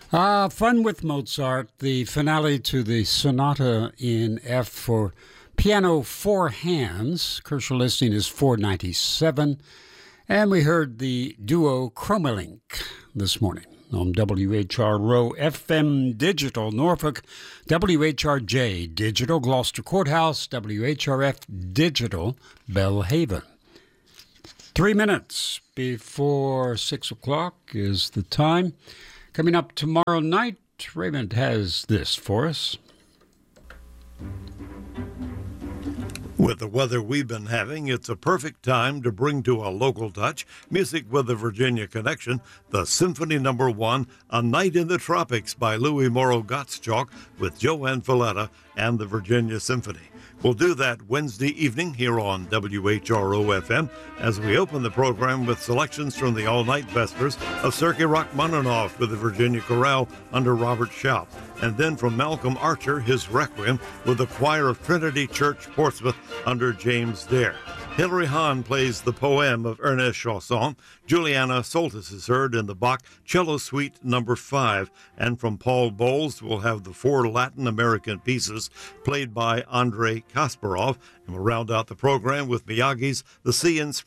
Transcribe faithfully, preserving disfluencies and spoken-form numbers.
Uh, Fun with Mozart, the finale to the Sonata in F for piano four hands. Kershaw listing is four ninety-seven. And we heard the duo Chromalink this morning on W H R Row F M Digital Norfolk, W H R J Digital Gloucester Courthouse, W H R F Digital Belhaven. Three minutes before six o'clock is the time. Coming up tomorrow night, Raymond has this for us. With the weather we've been having, it's a perfect time to bring to a local touch music with the Virginia Connection, the Symphony Number One, A Night in the Tropics by Louis Morrow Gottschalk with Joanne Falletta and the Virginia Symphony. We'll do that Wednesday evening here on W H R O F M as we open the program with selections from the all-night Vespers of Sergei Rachmaninoff with the Virginia Chorale under Robert Schaub, and then from Malcolm Archer, his Requiem with the Choir of Trinity Church Portsmouth under James Dare. Hilary Hahn plays the poem of Ernest Chausson. Juliana Soltis is heard in the Bach Cello Suite number five. And from Paul Bowles, we'll have the four Latin American pieces played by Andrei Kasparov. And we'll round out the program with Miyagi's The Sea in Spring.